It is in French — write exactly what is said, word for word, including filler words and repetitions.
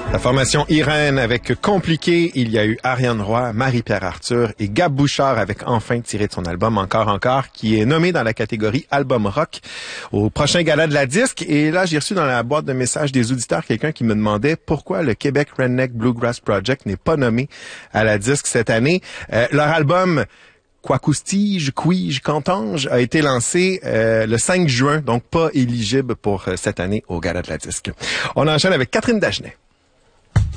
La formation Irène avec Compliqué, il y a eu Ariane Roy, Marie-Pierre Arthur et Gab Bouchard avec Enfin tiré de son album Encore Encore, qui est nommé dans la catégorie Album Rock au prochain gala de la disque. Et là, j'ai reçu dans la boîte de messages des auditeurs quelqu'un qui me demandait pourquoi le Québec Redneck Bluegrass Project n'est pas nommé à la disque cette année. Euh, leur album Quacoustige, Quige, Cantange a été lancé euh, le cinq juin, donc pas éligible pour euh, cette année au gala de la disque. On enchaîne avec Catherine Dagenet.